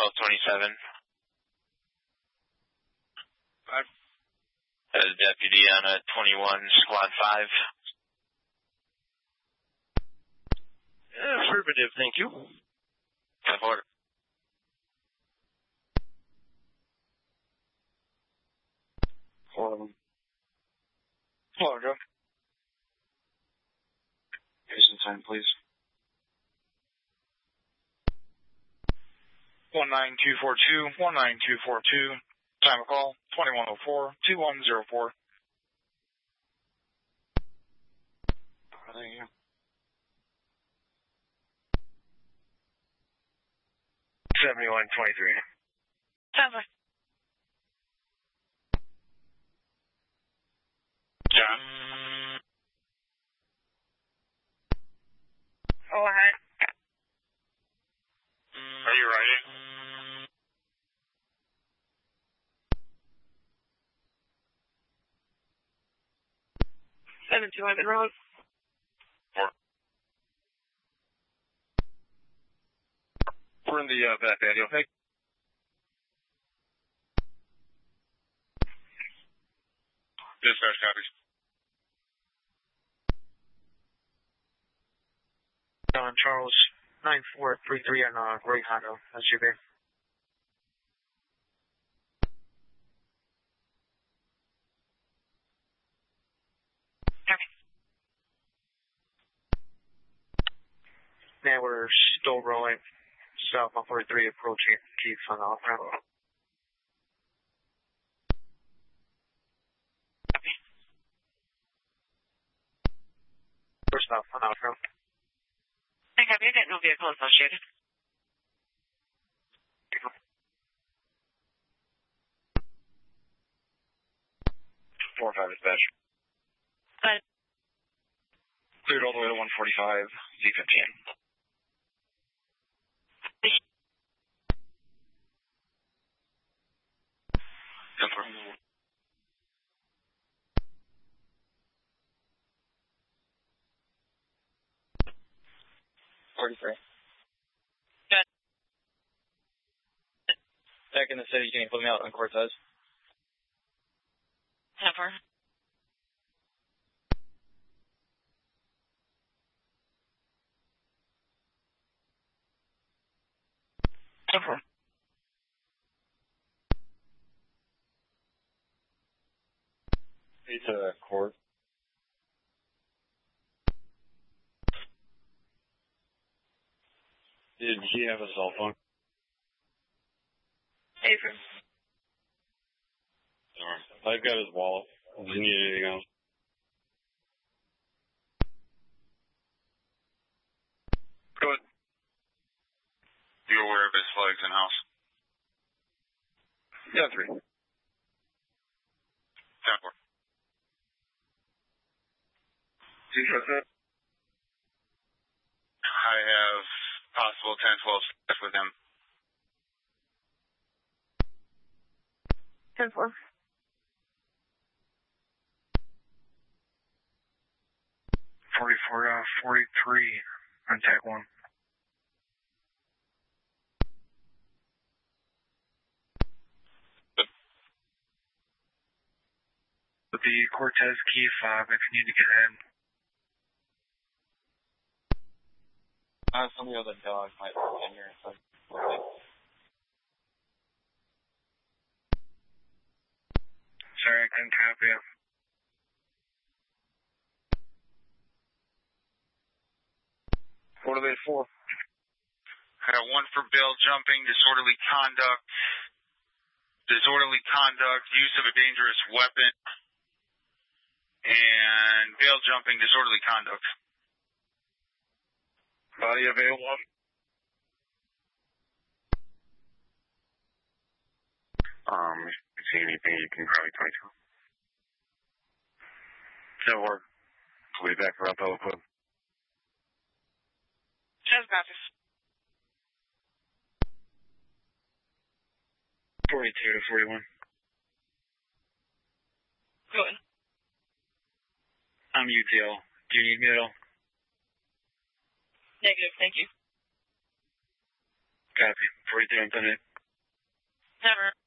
1227. Five. As a deputy on a 21, squad 5. Affirmative, thank you. 10-4. Hello, Joe. Jason, time, please. 19242, 19242. Time of call, 2104, 2104. Thank you. 7123. Cover. John. Go ahead. Are you writing? Two Ivan Road. 4. We're in the back patio. Hey. Dispatch copies. John Charles, 9433 on Gray Honda, SUV. Yeah, we're still rolling south on 43, approaching Keith on the off-ramp. We're south on off-ramp. I copy. I got no vehicle associated. 4-5 dispatch. Cleared all the way to 145, Z15. Confirm. 43. Good. Back in the city, can you put me out on Cortez? 10-4. To court. Did he have a cell phone? Avery. I've got his wallet. Does he need anything else? Good. You aware of his flags in house? Yeah, 3. 10-4. I have possible 10-12 with him. 10-4. 43 on tag 1. With the Cortez key fob, if you need to get in. Some of the other dogs might be in here. So. Sorry, I couldn't copy you. What are they for? I got one for bail jumping, disorderly conduct, use of a dangerous weapon, and bail jumping, disorderly conduct. Body available? If you see anything, you can probably 22. So we're way back around Pelican Club. Just copies. 42 to 41. Good. I'm UTL. Do you need me at all? Negative, thank you. Copy. 42 on 10. Never.